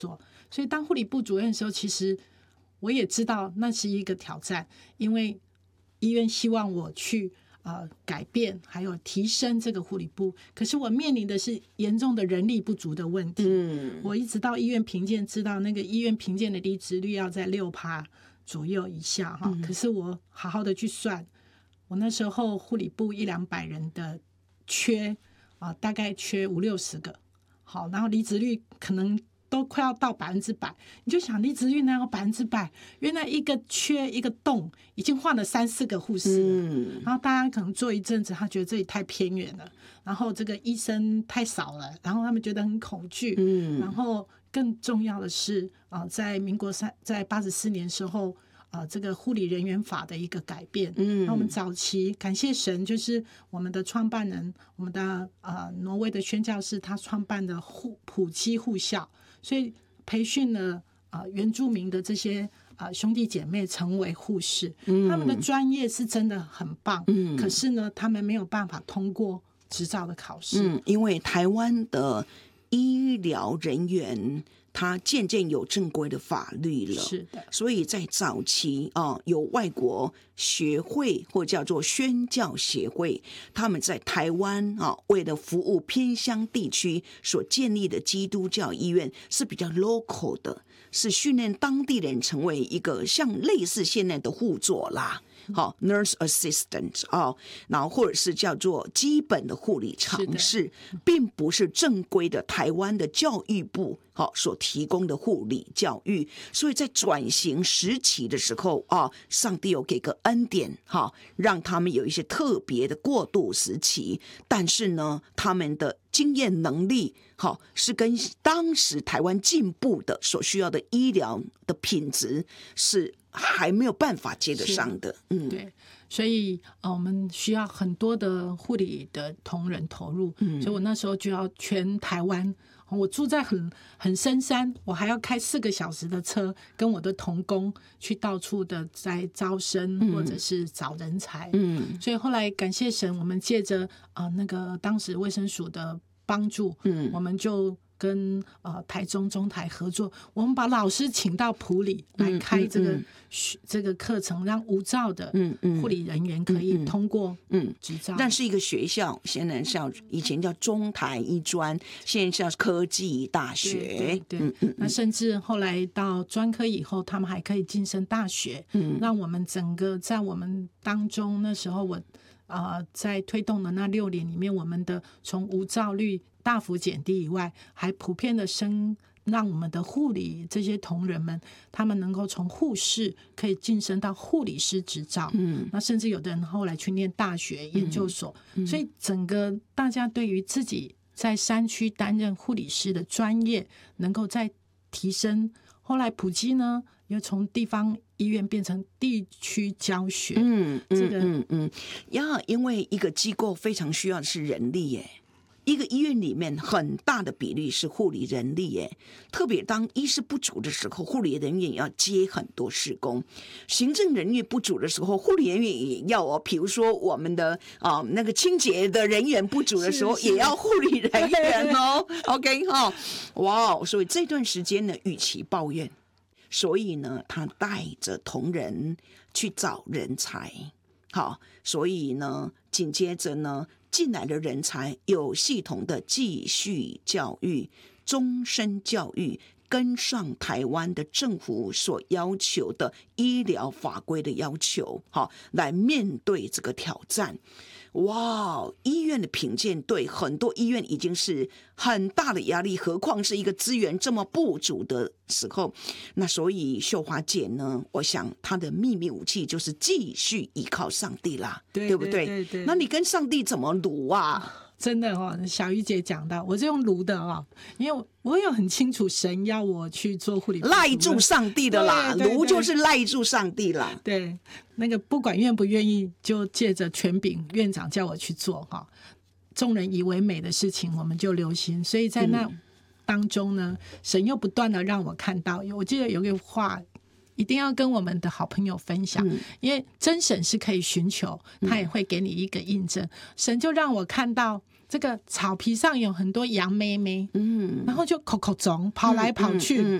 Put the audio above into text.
所以当护理部主任的时候，其实我也知道那是一个挑战，因为医院希望我去改变还有提升这个护理部，可是我面临的是严重的人力不足的问题。我一直到医院评鉴知道那个医院评鉴的离职率要在 6% 左右以下可是我好好的去算，我那时候护理部100-200人的缺大概缺50-60个，好，然后离职率可能都快要到100%，你就想离职率哪有100%？原来一个缺一个洞，已经换了3-4个护士了然后大家可能做一阵子，他觉得这里太偏远了，然后这个医生太少了，然后他们觉得很恐惧然后更重要的是在民国在84年的时候这个护理人员法的一个改变那我们早期感谢神，就是我们的创办人，我们的挪威的宣教士，他创办的普基护校，所以培训了原住民的这些兄弟姐妹成为护士他们的专业是真的很棒可是呢他们没有办法通过执照的考试因为台湾的医疗人员他渐渐有正规的法律了， 是的， 所以在早期有外国学会或叫做宣教协会，他们在台湾为了服务偏乡地区所建立的基督教医院是比较 local 的，是训练当地人成为一个像类似现在的护佐啦。nurse assistant 然后或者是叫做基本的护理常识，并不是正规的台湾的教育部所提供的护理教育。所以在转型时期的时候上帝有给个恩典让他们有一些特别的过渡时期，但是呢他们的经验能力是跟当时台湾进步的所需要的医疗的品质是还没有办法接得上的对，所以我们需要很多的护理的同仁投入所以我那时候就要全台湾，我住在很深山，我还要开4个小时的车跟我的同工去到处的在招生或者是找人才所以后来感谢神，我们借着那个当时卫生署的帮助我们就跟台中中台合作，我们把老师请到埔里来开这个课程，让无照的护理人员可以通过执照但是一个学校现在叫以前叫中台医专，现在叫科技大学对那甚至后来到专科以后他们还可以晋升大学让我们整个在我们当中，那时候我在推动的那6年里面，我们的从无照率大幅减低以外，还普遍的让我们的护理这些同仁们，他们能够从护士可以晋升到护理师执照那甚至有的人后来去念大学研究所所以整个大家对于自己在山区担任护理师的专业能够再提升。后来普基呢又从地方医院变成地区教学因为一个机构非常需要的是人力耶，一个医院里面很大的比例是护理人力耶，特别当医师不足的时候，护理人员也要接很多事工，行政人员不足的时候，护理人员也要比如说我们的那个清洁的人员不足的时候，也要护理人员OK 哇，所以这段时间呢，与其抱怨，所以呢，他带着同仁去找人才所以呢，紧接着呢，进来的人才有系统的继续教育、终身教育，跟上台湾的政府所要求的医疗法规的要求来面对这个挑战。哇，医院的评鉴对很多医院已经是很大的压力，何况是一个资源这么不足的时候。那所以秀华姐呢，我想她的秘密武器就是继续依靠上帝啦，对不对？那你跟上帝怎么撸啊？ 真的小玉姐讲到，我是用撸的因为我有很清楚神要我去做护理， 赖住上帝的啦，撸就是赖住上帝啦。 对，那个不管愿不愿意，就借着权柄，院长叫我去做众人以为美的事情，我们就留心。所以在那当中呢，神又不断的让我看到，我记得有个话一定要跟我们的好朋友分享因为真神是可以寻求，他也会给你一个印证神就让我看到这个草皮上有很多羊妹妹，然后就口口中跑来跑去，